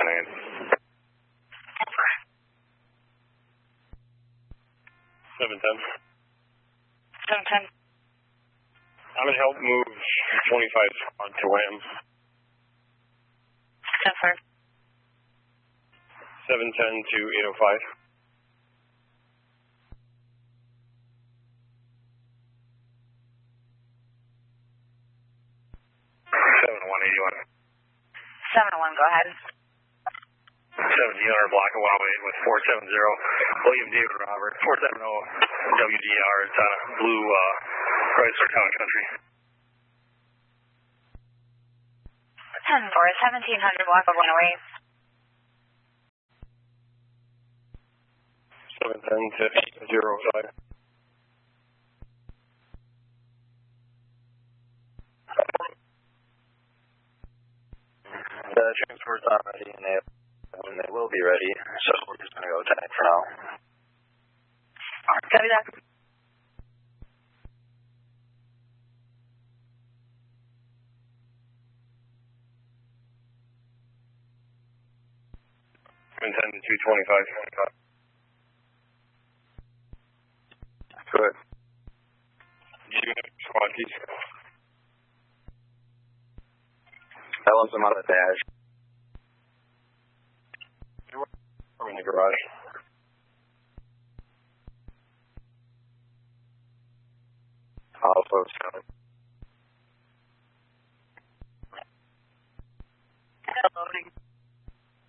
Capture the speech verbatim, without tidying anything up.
descending. seven ten. seven ten. I'm going to help move twenty-five squad to Wham. ten four. seven ten to eight oh five. seven oh one eighty-one. seven oh one, go ahead. seventeen hundred block of one oh eight with four seven zero. William David Robert. four seventy W D R. It's on a blue uh, Chrysler Town and Country. ten four, seventeen hundred block of one oh eight. seven ten to eight oh five. The transport's not ready, and they, and they will be ready, so we're just going to go tag for now. Copy that. seven ten to two twenty-five. Good. Squad keys. I want some out of the dash. I'm in the garage. Alpha seven. Loading.